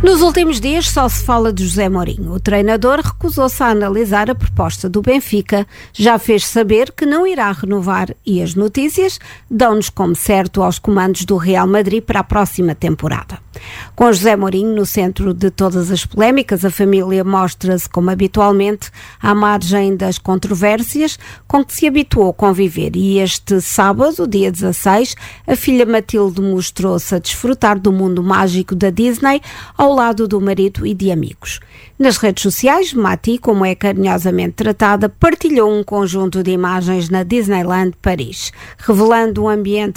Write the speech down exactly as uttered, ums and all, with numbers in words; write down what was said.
Nos últimos dias só se fala de José Mourinho. O treinador recusou-se a analisar a proposta do Benfica, já fez saber que não irá renovar e as notícias dão-nos como certo aos comandos do Real Madrid para a próxima temporada. Com José Mourinho no centro de todas as polémicas, a família mostra-se, como habitualmente, à margem das controvérsias com que se habituou a conviver. E este sábado, dia dezasseis, a filha Matilde mostrou-se a desfrutar do mundo mágico da Disney ao lado do marido e de amigos. Nas redes sociais, Mati, como é carinhosamente tratada, partilhou um conjunto de imagens na Disneyland Paris, revelando um ambiente